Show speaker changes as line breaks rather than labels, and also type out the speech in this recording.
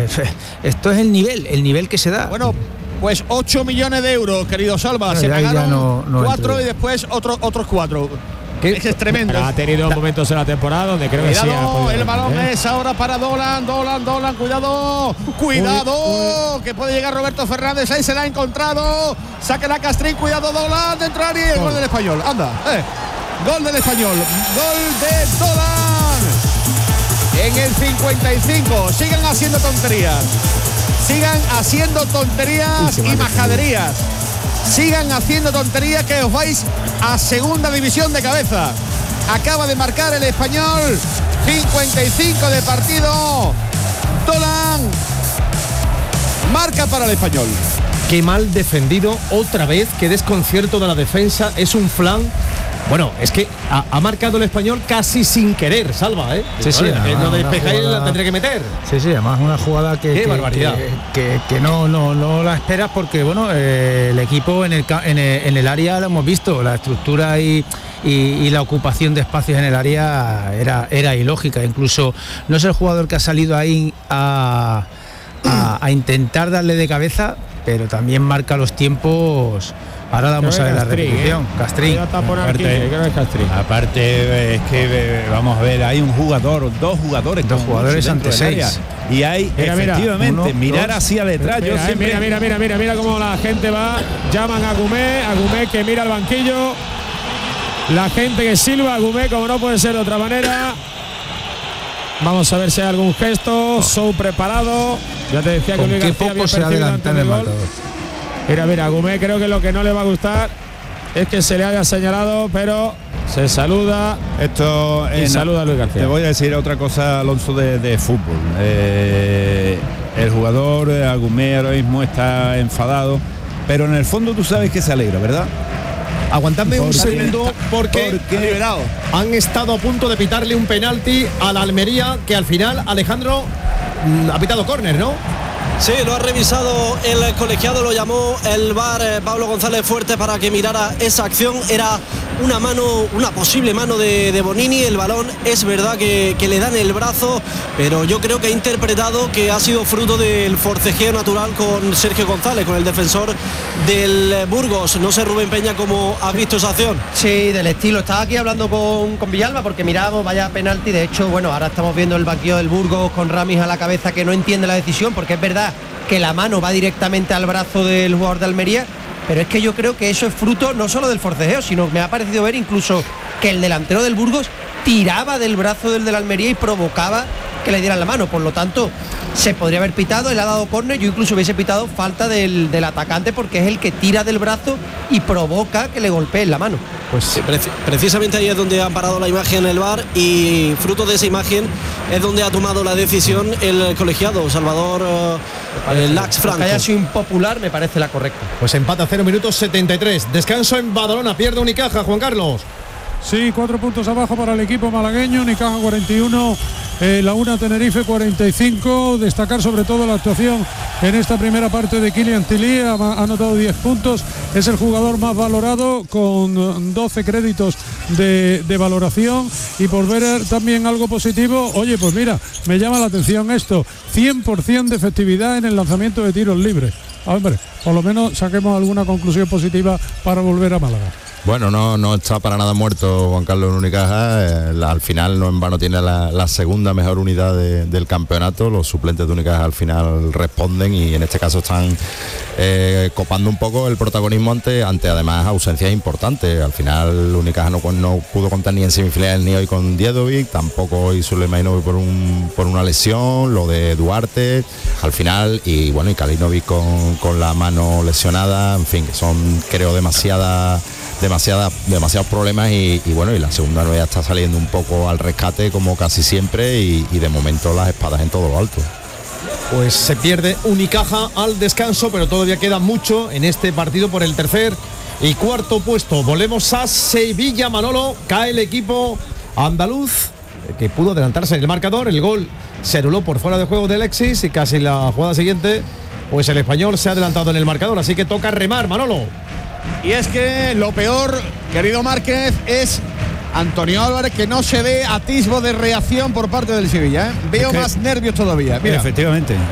esto es el nivel que se da.
Bueno, pues 8 millones de euros, querido Salva.
No,
se pagaron
no
4 y después otros 4. Es tremendo.
Pero ha tenido momentos en la temporada donde creo que sí ha podido,
el balón es ahora para Dolan, cuidado, que puede llegar Roberto Fernández, ahí se la ha encontrado, saque la Castrín, cuidado Dolan, dentro del área, gol del Español, anda, gol del Español, gol de Dolan en el 55. Sigan haciendo tonterías y majaderías. Sigan haciendo tonterías que os vais a segunda división de cabeza. Acaba de marcar el Español, 55 de partido. Dolan marca para el Español.
Qué mal defendido otra vez, qué desconcierto de la defensa, es un flan. Bueno, es que ha marcado el Español casi sin querer, Salva, ¿eh?
Sí,
no despejáis, la tendré que meter.
Sí, además una jugada
Qué barbaridad.
Que no la esperas porque, bueno, el equipo en el área lo hemos visto, la estructura y la ocupación de espacios en el área era ilógica. Incluso no es el jugador que ha salido ahí a intentar darle de cabeza, pero también marca los tiempos. Ahora vamos a ver la repetición. Castrín.
Aparte es que vamos a ver, hay dos jugadores
ante 6.
Y hay efectivamente mirar hacia detrás.
Mira cómo la gente va. Llaman a Agumé que mira al banquillo. La gente que silba, Agumé, como no puede ser de otra manera. Vamos a ver si hay algún gesto. Show preparado. Ya te decía que Luis García
poco se adelanta en el marcador.
Mira, Agumé creo que lo que no le va a gustar es que se le haya señalado, pero se saluda.
Esto
saluda a Luis García.
Te voy a decir otra cosa, Alonso, de fútbol. El jugador Agumé ahora mismo está enfadado, pero en el fondo tú sabes que se alegra, ¿verdad?
Aguantadme un segundo porque han estado a punto de pitarle un penalti a la Almería, que al final Alejandro ha pitado córner, ¿no?
Sí, lo ha revisado el colegiado, lo llamó el VAR Pablo González Fuerte para que mirara esa acción. Era una posible mano de Bonini. El balón es verdad que le dan el brazo, pero yo creo que ha interpretado que ha sido fruto del forcejeo natural con Sergio González, con el defensor del Burgos. No sé, Rubén Peña, cómo has visto esa acción.
Sí, del estilo. Estaba aquí hablando con Villalba porque mirábamos, vaya penalti. De hecho, bueno, ahora estamos viendo el banquillo del Burgos con Ramis a la cabeza, que no entiende la decisión, porque es verdad que la mano va directamente al brazo del jugador de Almería, pero es que yo creo que eso es fruto no solo del forcejeo, sino que me ha parecido ver incluso que el delantero del Burgos tiraba del brazo del Almería y provocaba que le dieran la mano. Por lo tanto, se podría haber pitado, él ha dado córner, yo incluso hubiese pitado falta del atacante, porque es el que tira del brazo y provoca que le golpeen la mano.
Pues sí, precisamente ahí es donde han parado la imagen en el VAR, y fruto de esa imagen es donde ha tomado la decisión el colegiado Salvador Lax Franco.
Que haya sido impopular me parece la correcta.
Pues empata 0 minutos 73. Descanso en Badalona, pierde Unicaja, Juan Carlos.
Sí, 4 puntos abajo para el equipo malagueño. Unicaja 41, Laguna Tenerife 45. Destacar sobre todo la actuación en esta primera parte de Kylian Tilly. Ha anotado 10 puntos. Es el jugador más valorado con 12 créditos de valoración. Y por ver también algo positivo, oye, pues mira, me llama la atención esto: 100% de efectividad en el lanzamiento de tiros libres. Hombre, por lo menos saquemos alguna conclusión positiva para volver a Málaga.
Bueno, no está para nada muerto Juan Carlos en Unicaja. Al final no en vano tiene la segunda mejor unidad del campeonato. Los suplentes de Unicaja al final responden, y en este caso están copando un poco el protagonismo ante además ausencias importantes. Al final Unicaja no pudo contar ni en semifinales ni hoy con Djedovic, tampoco hoy Sulejmanovic por una lesión, lo de Duarte al final, y bueno, y Kalinovic con la mano lesionada. En fin, que son, creo, demasiados problemas, y bueno, y la segunda nueva está saliendo un poco al rescate como casi siempre, y de momento las espadas en todo lo alto.
Pues se pierde Unicaja al descanso, pero todavía queda mucho en este partido por el tercer y cuarto puesto. Volvemos a Sevilla, Manolo. Cae el equipo andaluz, que pudo adelantarse en el marcador. El gol se anuló por fuera de juego de Alexis, y casi la jugada siguiente pues el español se ha adelantado en el marcador, así que toca remar, Manolo.
Y es que lo peor, querido Márquez, es Antonio Álvarez, que no se ve atisbo de reacción por parte del Sevilla, ¿eh? Veo más nervios todavía. Mira.
Efectivamente,